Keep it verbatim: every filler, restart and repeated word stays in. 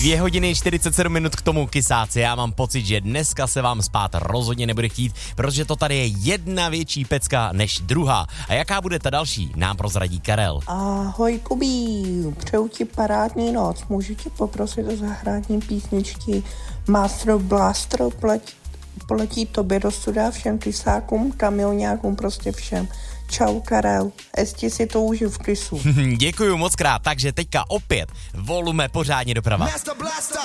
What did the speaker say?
Dvě hodiny čtyřicet sedm minut k tomu kysáci. Já mám pocit, že dneska se vám spát rozhodně nebude chtít, protože to tady je jedna větší pecka než druhá. A jaká bude ta další, nám prozradí Karel. Ahoj Kubí, přeju ti parádní noc. Můžu tě poprosit o zahrání písničky Master Blaster, poletí, poletí tobě do studia, všem kysákům, kamilňákům, prostě všem. Čau Karel, ještě si to užiju v krysu. Děkuju moc krát, takže teďka opět volume pořádně doprava.